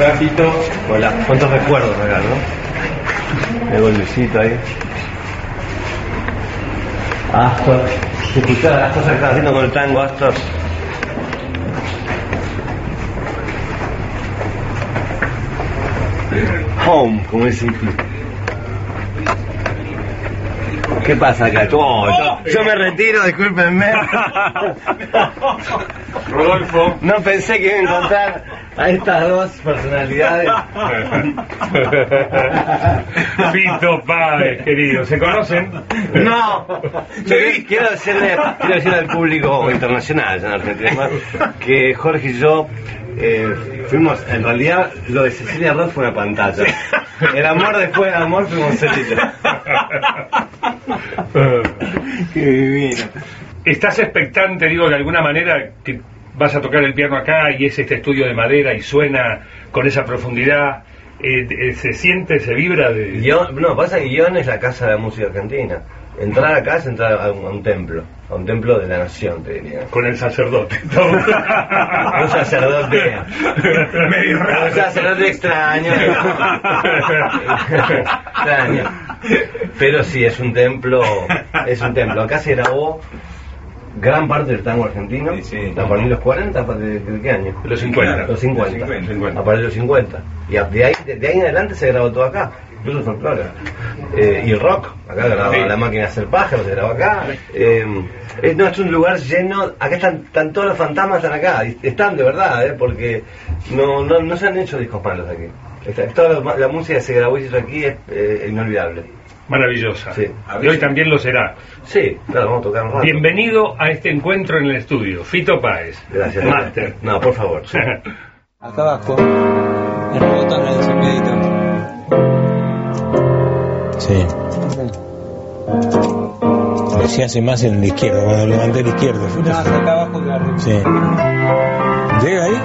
Hola, Fito. Hola, cuántos recuerdos acá, ¿no? El Luisito ahí. Astor. ¿Se escuchaba las cosas que estaba haciendo con el tango, Astor? Home, como dice. ¿Qué pasa acá? Yo me retiro, discúlpenme. Rodolfo. No pensé que iba a encontrar a estas dos personalidades. Fito Páez, querido. ¿Se conocen? No. Quiero decirle al público internacional en Argentina que Jorge y yo fuimos, en realidad lo de Cecilia Roth fue una pantalla. El amor después del amor fuimos Cecilia. Qué divino. ¿Estás expectante, digo, de alguna manera, que vas a tocar el piano acá y es este estudio de madera y suena con esa profundidad? ¿Se siente, se vibra de...? No, pasa que Guión es la casa de la música argentina. Entrar acá es entrar a un templo de la nación, te diría. Con el sacerdote. Un sacerdote medio raro. Un sacerdote extraño. Pero sí, es un templo. Acá se grabó gran parte del tango argentino. Sí. ¿A partir de los 40? ¿De qué año? Los 50. Los 50. A partir de los 50. Y de ahí en adelante se grabó todo acá. Incluso el folclore. Y el rock. Acá grababa La Máquina de Hacer Pájaros, se grabó acá. No, es un lugar lleno. Acá están todos los fantasmas, están acá. Y están de verdad, porque no se han hecho discos malos aquí. Toda la música que se grabó y se hizo aquí es inolvidable. Maravillosa. Sí. Y hoy también lo será. Sí, claro, vamos a tocar un rato. Bienvenido a este encuentro en el estudio. Fito Páez. Gracias. Máster. No, por favor. Acá abajo, el rebotón del sonido. Sí. Pero se hace más en la izquierda, cuando levanté la izquierda. Más acá abajo que arriba. Sí. ¿Llega ahí?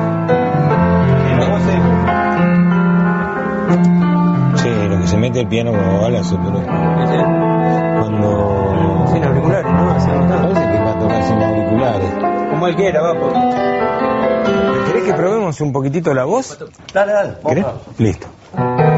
Sí, lo que se mete el piano como balazo, pero cuando... Sin auriculares, ¿no? Parece que va a tocar sin auriculares. Como él quiera, va por... ¿Querés que probemos un poquitito la voz? Dale. ¿Querés? Listo.